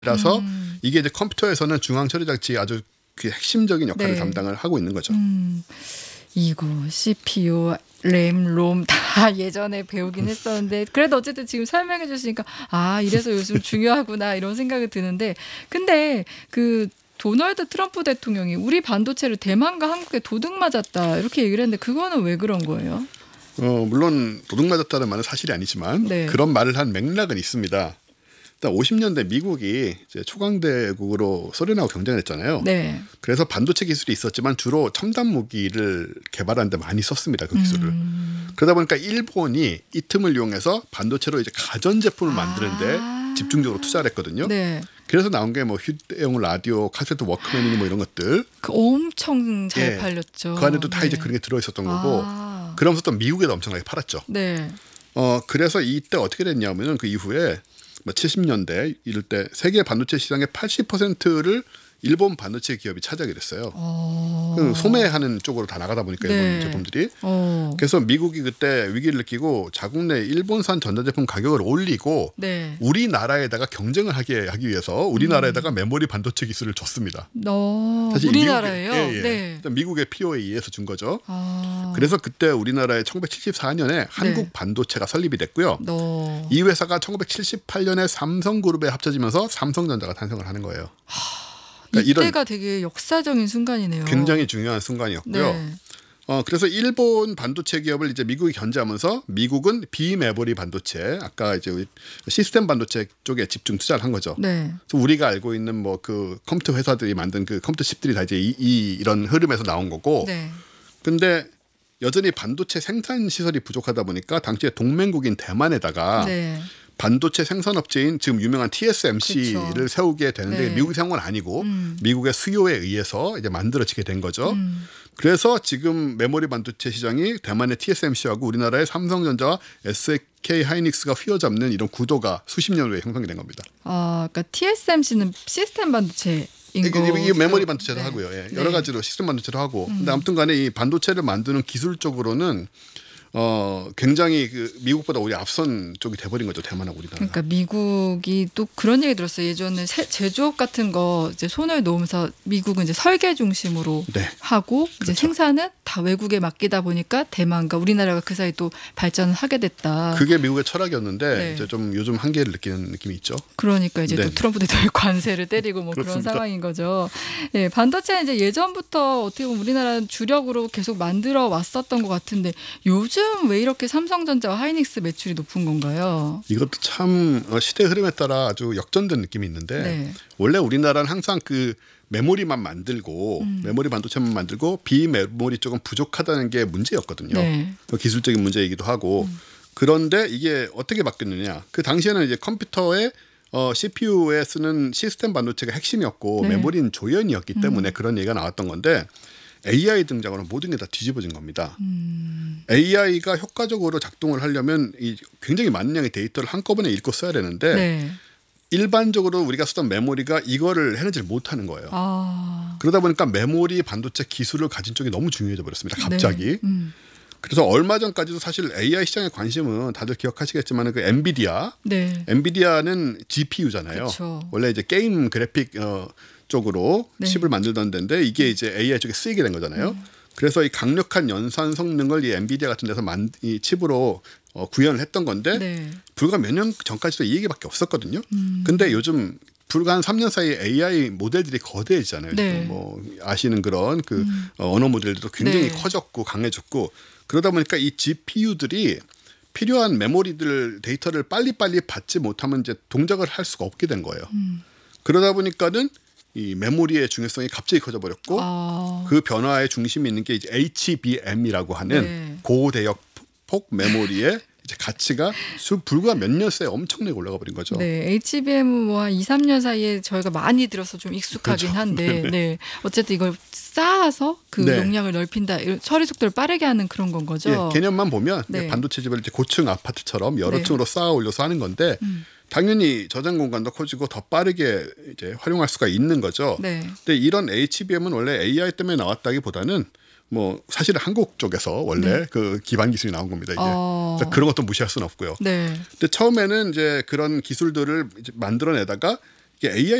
라서 이게 이제 컴퓨터에서는 중앙 처리 장치 아주 그 핵심적인 역할을 네. 담당을 하고 있는 거죠. 이거 CPU, 램, 롬 다 예전에 배우긴 했었는데 그래도 어쨌든 지금 설명해 주시니까 아 이래서 요즘 중요하구나 이런 생각이 드는데 근데 그 도널드 트럼프 대통령이 우리 반도체를 대만과 한국에 도둑 맞았다 이렇게 얘기를 했는데 그거는 왜 그런 거예요? 물론 도둑 맞았다는 말은 사실이 아니지만 네. 그런 말을 한 맥락은 있습니다. 일단 50년대 미국이 이제 초강대국으로 소련하고 경쟁을 했잖아요. 네. 그래서 반도체 기술이 있었지만 주로 첨단 무기를 개발하는 데 많이 썼습니다. 그 기술을. 그러다 보니까 일본이 이 틈을 이용해서 반도체로 이제 가전제품을 만드는데 집중적으로 투자를 했거든요. 네. 그래서 나온 게 뭐 휴대용 라디오, 카세트 워크맨이니 뭐 이런 것들. 그 엄청 잘 예. 팔렸죠. 그 안에도 다 네. 이제 그런 게 들어있었던 거고. 아. 그러면서 또 미국에도 엄청나게 팔았죠. 네. 그래서 이때 어떻게 됐냐면은 그 이후에 뭐 70년대 이럴 때 세계 반도체 시장의 80%를 일본 반도체 기업이 차지하게 됐어요. 소매하는 쪽으로 다 나가다 보니까 네. 일본 제품들이. 그래서 미국이 그때 위기를 느끼고 자국 내 일본산 전자제품 가격을 올리고 네. 우리나라에다가 경쟁을 하기 위해서 우리나라에다가 메모리 반도체 기술을 줬습니다. 사실 우리나라예요? 예. 네. 미국의 필요에 의해서 준 거죠. 아. 그래서 그때 우리나라에 1974년에 한국 반도체가 설립이 됐고요. 이 회사가 1978년에 삼성그룹에 합쳐지면서 삼성전자가 탄생을 하는 거예요. 그러니까 이때가 되게 역사적인 순간이네요. 굉장히 중요한 순간이었고요. 네. 그래서 일본 반도체 기업을 이제 미국이 견제하면서 미국은 비메모리 반도체, 아까 이제 시스템 반도체 쪽에 집중 투자를 한 거죠. 네. 그래서 우리가 알고 있는 뭐 그 컴퓨터 회사들이 만든 그 컴퓨터 칩들이 다 이제 이런 흐름에서 나온 거고. 네. 근데 여전히 반도체 생산 시설이 부족하다 보니까 당시에 동맹국인 대만에다가 네. 반도체 생산업체인 지금 유명한 TSMC를 그쵸. 세우게 되는데 네. 미국이 세운 건 아니고 미국의 수요에 의해서 이제 만들어지게 된 거죠. 그래서 지금 메모리 반도체 시장이 대만의 TSMC하고 우리나라의 삼성전자와 SK 하이닉스가 휘어잡는 이런 구도가 수십 년 후에 형성이 된 겁니다. 그러니까 TSMC는 시스템 반도체. 이게 메모리 반도체도 네. 하고요. 예. 여러 가지로 시스템 반도체도 하고. 근데 아무튼간에 이 반도체를 만드는 기술적으로는 굉장히 그 미국보다 오히려 앞선 쪽이 돼버린 거죠. 대만하고 우리나라. 그러니까 미국이 또 그런 얘기 들었어요. 예전에 제조업 같은 거 이제 손을 놓으면서 미국은 이제 설계 중심으로 네. 하고 이제 그렇죠. 생산은 다 외국에 맡기다 보니까 대만과 우리나라가 그 사이 또 발전을 하게 됐다. 그게 미국의 철학이었는데 네. 이제 좀 요즘 한계를 느끼는 느낌이 있죠. 그러니까 이제 네. 또 트럼프 대통령이 관세를 때리고 뭐 그런 그렇습니다. 상황인 거죠. 예, 반도체는 이제 예전부터 어떻게 보면 우리나라는 주력으로 계속 만들어 왔었던 것 같은데 요즘 왜 이렇게 삼성전자와 하이닉스 매출이 높은 건가요? 이것도 참 시대 흐름에 따라 아주 역전된 느낌이 있는데 네. 원래 우리나라는 항상 그 메모리만 만들고 메모리 반도체만 만들고 비메모리 쪽은 부족하다는 게 문제였거든요. 네. 기술적인 문제이기도 하고 그런데 이게 어떻게 바뀌었느냐. 그 당시에는 이제 컴퓨터에 CPU에 쓰는 시스템 반도체가 핵심이었고 네. 메모리는 조연이었기 때문에 그런 얘기가 나왔던 건데 AI 등장으로 모든 게 다 뒤집어진 겁니다. AI가 효과적으로 작동을 하려면 굉장히 많은 양의 데이터를 한꺼번에 읽고 써야 되는데 네. 일반적으로 우리가 쓰던 메모리가 이거를 해내질 못하는 거예요. 아. 그러다 보니까 메모리 반도체 기술을 가진 쪽이 너무 중요해져 버렸습니다. 갑자기. 네. 그래서 얼마 전까지도 사실 AI 시장의 관심은 다들 기억하시겠지만 그 엔비디아. 네. 엔비디아는 GPU잖아요. 그쵸. 원래 이제 게임 그래픽 쪽으로 네. 칩을 만들던 데인데 이게 이제 AI 쪽에 쓰이게 된 거잖아요. 그래서 이 강력한 연산 성능을 이 엔비디아 같은 데서 이 칩으로 구현을 했던 건데 네. 불과 몇 년 전까지도 이 얘기밖에 없었거든요. 근데 요즘 불과 한 3년 사이에 AI 모델들이 거대해지잖아요. 네. 지금 뭐 아시는 그런 그 언어 모델들도 굉장히 네. 커졌고 강해졌고 그러다 보니까 이 GPU들이 필요한 메모리들 데이터를 빨리빨리 받지 못하면 이제 동작을 할 수가 없게 된 거예요. 그러다 보니까는 이 메모리의 중요성이 갑자기 커져버렸고 그 변화의 중심이 있는 게 이제 HBM이라고 하는 네. 고대역 폭 메모리의 이제 가치가 불과 몇 년 사이에 엄청나게 올라가 버린 거죠. 네, HBM은 뭐 한 2, 3년 사이에 저희가 많이 들어서 좀 익숙하긴 그렇죠. 한데, 네. 어쨌든 이걸 쌓아서 그 네. 용량을 넓힌다, 처리 속도를 빠르게 하는 그런 건 거죠. 예, 개념만 보면 네. 반도체 집을 이제 고층 아파트처럼 여러 네. 층으로 쌓아 올려서 하는 건데 당연히 저장 공간도 커지고 더 빠르게 이제 활용할 수가 있는 거죠. 네. 근데 이런 HBM은 원래 AI 때문에 나왔다기보다는 뭐 사실은 한국 쪽에서 원래 그 기반 기술이 나온 겁니다. 이제 그래서 그런 것도 무시할 수는 없고요. 네. 근데 처음에는 이제 그런 기술들을 이제 만들어내다가 이게 AI